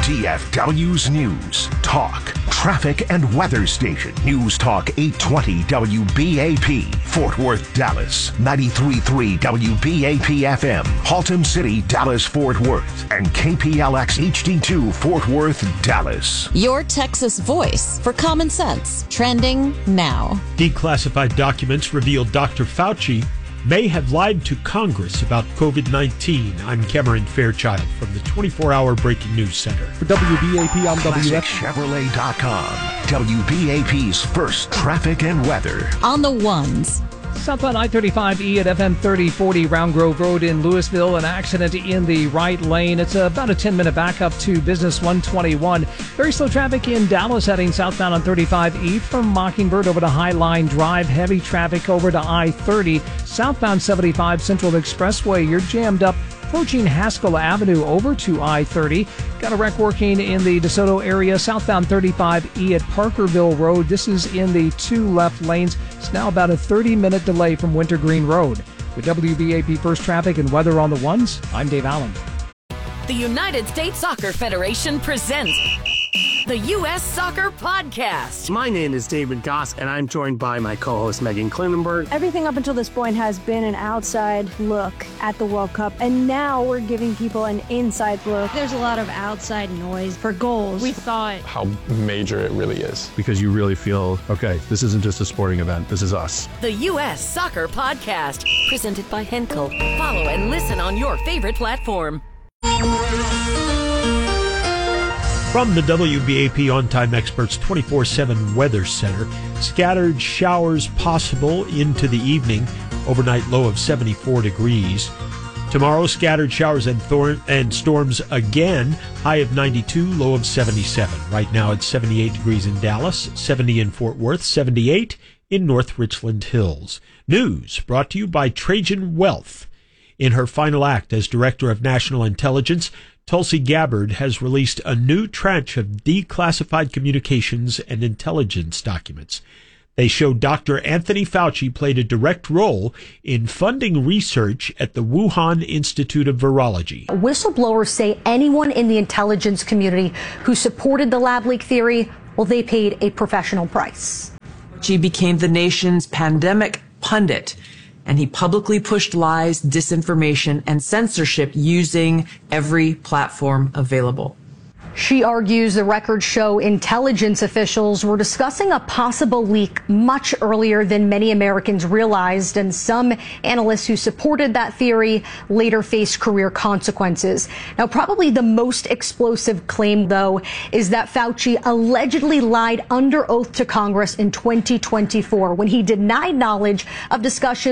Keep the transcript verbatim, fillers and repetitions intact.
D F W's News, Talk, Traffic and Weather Station. News Talk eight twenty W B A P, Fort Worth, Dallas. ninety-three point three W B A P F M, Haltom City, Dallas, Fort Worth. And K P L X H D two, Fort Worth, Dallas. Your Texas voice for common sense. Trending now. Declassified documents reveal Doctor Fauci may have lied to Congress about COVID nineteen. I'm Cameron Fairchild from the twenty-four hour Breaking News Center. For W B A P, I'm W F. Chevrolet dot com, W B A P's first traffic and weather. On the ones. Southbound I thirty-five E at F M thirty forty Round Grove Road in Louisville. An accident in the right lane. It's about a ten minute backup to Business one twenty-one. Very slow traffic in Dallas heading southbound on thirty-five E from Mockingbird over to Highline Drive. Heavy traffic over to I thirty. Southbound seventy-five Central Expressway. You're jammed up approaching Haskell Avenue over to I thirty. Got a wreck working in the DeSoto area, southbound thirty-five E at Parkerville Road. This is in the two left lanes. It's now about a thirty minute delay from Wintergreen Road. With W B A P First Traffic and Weather on the Ones, I'm Dave Allen. The United States Soccer Federation presents the U S Soccer Podcast. My name is David Goss, and I'm joined by my co-host Megan Klinenberg. Everything up until this point has been an outside look at the World Cup, and now we're giving people an inside look. There's a lot of outside noise for goals. We thought how major it really is. Because you really feel, okay, this isn't just a sporting event, this is us. The U S Soccer Podcast, presented by Henkel. Follow and listen on your favorite platform. From the W B A P On Time Experts twenty-four seven Weather Center, scattered showers possible into the evening, overnight low of seventy-four degrees. Tomorrow, scattered showers and, thor- and storms again, high of ninety-two, low of seventy-seven. Right now it's seventy-eight degrees in Dallas, seventy in Fort Worth, seventy-eight in North Richland Hills. News brought to you by Trajan Wealth. In her final act as Director of National Intelligence, Tulsi Gabbard has released a new tranche of declassified communications and intelligence documents. They show Doctor Anthony Fauci played a direct role in funding research at the Wuhan Institute of Virology. Whistleblowers say anyone in the intelligence community who supported the lab leak theory, well, they paid a professional price. She became the nation's pandemic pundit, and he publicly pushed lies, disinformation, and censorship using every platform available. She argues the records show intelligence officials were discussing a possible leak much earlier than many Americans realized, and some analysts who supported that theory later faced career consequences. Now, probably the most explosive claim, though, is that Fauci allegedly lied under oath to Congress in twenty twenty-four when he denied knowledge of discussions